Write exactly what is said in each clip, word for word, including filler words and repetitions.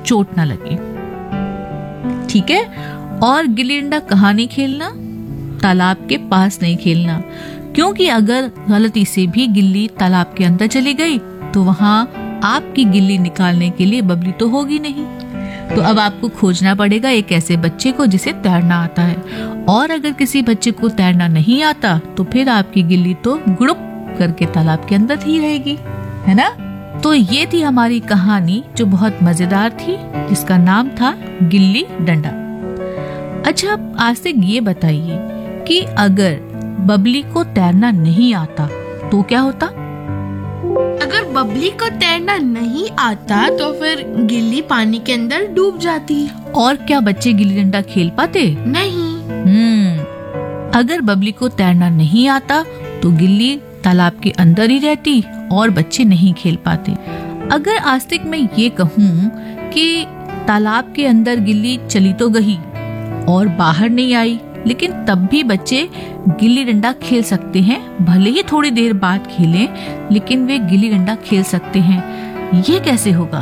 चोट ना लगे। ठीक है। और गिल्ली डंडा कहाँ नहीं खेलना? तालाब के पास नहीं खेलना, क्योंकि अगर गलती से भी गिल्ली तालाब के अंदर चली गई तो वहां आपकी गिल्ली निकालने के लिए बबली तो होगी नहीं। तो अब आपको खोजना पड़ेगा एक ऐसे बच्चे को जिसे तैरना आता है। और अगर किसी बच्चे को तैरना नहीं आता तो फिर आपकी गिल्ली तो गुड़ुप करके तालाब के अंदर ही रहेगी, है ना। तो ये थी हमारी कहानी जो बहुत मजेदार थी, जिसका नाम था गिल्ली डंडा। अच्छा, अब आज से ये बताइए कि अगर बबली को तैरना नहीं आता तो क्या होता? अगर बबली को तैरना नहीं आता तो फिर गिल्ली पानी के अंदर डूब जाती। और क्या बच्चे गिल्ली डंडा खेल पाते? नहीं। हम्म अगर बबली को तैरना नहीं आता तो गिल्ली तालाब के अंदर ही रहती और बच्चे नहीं खेल पाते। अगर आस्तिक मैं ये कहूँ कि तालाब के अंदर गिल्ली चली तो गई और बाहर नहीं आई, लेकिन तब भी बच्चे गिल्ली डंडा खेल सकते हैं, भले ही थोड़ी देर बाद खेलें, लेकिन वे गिल्ली डंडा खेल सकते हैं। ये कैसे होगा?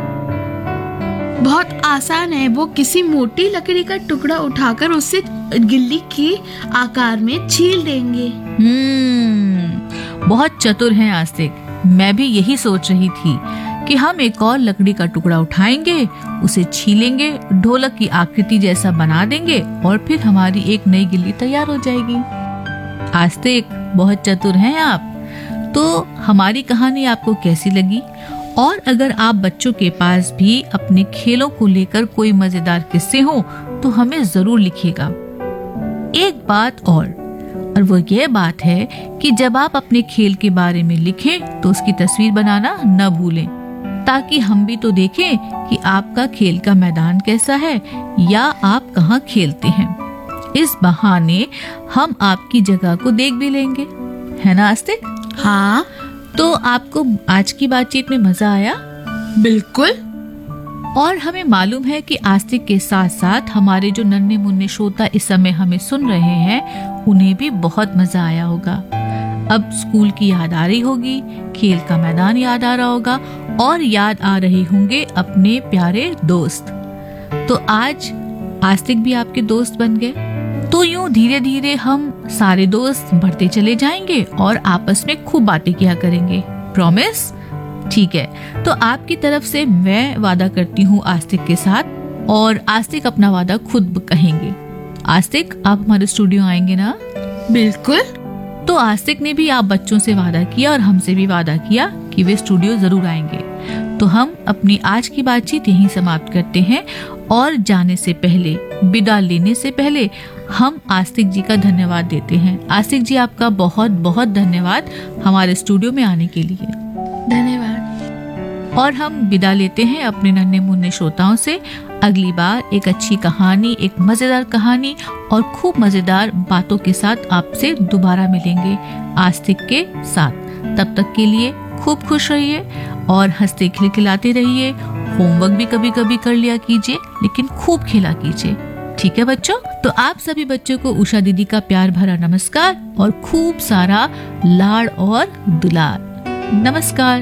बहुत आसान है। वो किसी मोटी लकड़ी का टुकड़ा उठाकर उससे गिल्ली के आकार में छील देंगे। हम्म बहुत चतुर हैं आस्तिक। मैं भी यही सोच रही थी कि हम एक और लकड़ी का टुकड़ा उठाएंगे, उसे छीलेंगे, ढोलक की आकृति जैसा बना देंगे और फिर हमारी एक नई गिल्ली तैयार हो जाएगी। आस्तिक, बहुत चतुर हैं आप। तो हमारी कहानी आपको कैसी लगी? और अगर आप बच्चों के पास भी अपने खेलों को लेकर कोई मजेदार किस्से हो तो हमें जरूर लिखिएगा। एक बात और और वो ये बात है कि जब आप अपने खेल के बारे में लिखें तो उसकी तस्वीर बनाना न भूलें, ताकि हम भी तो देखें कि आपका खेल का मैदान कैसा है या आप कहाँ खेलते हैं। इस बहाने हम आपकी जगह को देख भी लेंगे, है ना आस्तिक? हाँ। तो आपको आज की बातचीत में मजा आया? बिल्कुल। और हमें मालूम है कि आस्तिक के साथ साथ हमारे जो नन्हे मुन्ने श्रोता इस समय हमें सुन रहे हैं, उन्हें भी बहुत मजा आया होगा। अब स्कूल की याद आ रही होगी, खेल का मैदान याद आ रहा होगा और याद आ रहे होंगे अपने प्यारे दोस्त। तो आज आस्तिक भी आपके दोस्त बन गए। तो यूं धीरे धीरे हम सारे दोस्त बढ़ते चले जाएंगे और आपस में खूब बातें किया करेंगे। प्रॉमिस? ठीक है। तो आपकी तरफ से मैं वादा करती हूँ आस्तिक के साथ, और आस्तिक अपना वादा खुद कहेंगे। आस्तिक, आप हमारे स्टूडियो आएंगे ना? बिल्कुल। तो आस्तिक ने भी आप बच्चों से वादा किया और हमसे भी वादा किया कि वे स्टूडियो जरूर आएंगे। तो हम अपनी आज की बातचीत यहीं समाप्त करते हैं और जाने से पहले, विदा लेने से पहले हम आस्तिक जी का धन्यवाद देते हैं। आस्तिक जी, आपका बहुत बहुत धन्यवाद हमारे स्टूडियो में आने के लिए। धन्यवाद। और हम विदा लेते हैं अपने नन्हे मुन्ने श्रोताओं से। अगली बार एक अच्छी कहानी, एक मजेदार कहानी और खूब मजेदार बातों के साथ आपसे दोबारा मिलेंगे आस्तिक के साथ। तब तक के लिए खूब खुश रहिए और हंसते खिलखिलाते रहिए। होमवर्क भी कभी कभी कर लिया कीजिए, लेकिन खूब खेला कीजिए। ठीक है बच्चों? तो आप सभी बच्चों को उषा दीदी का प्यार भरा नमस्कार और खूब सारा लाड़ और दुलार। नमस्कार।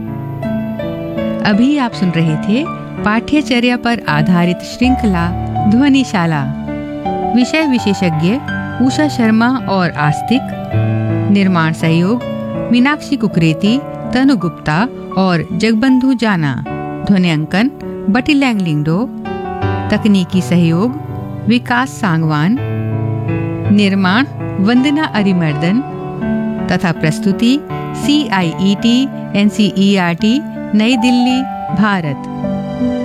अभी आप सुन रहे थे पाठ्यचर्या पर आधारित श्रृंखला ध्वनिशाला। विषय विशेषज्ञ उषा शर्मा और आस्तिक। निर्माण सहयोग मीनाक्षी कुकरेती, तनु गुप्ता और जगबंधु जाना। ध्वनियांकन बटी लैंगलिंगडो। तकनीकी सहयोग विकास सांगवान। निर्माण वंदना अरिमर्दन तथा प्रस्तुति सी आई E T N C E R T नई दिल्ली, भारत।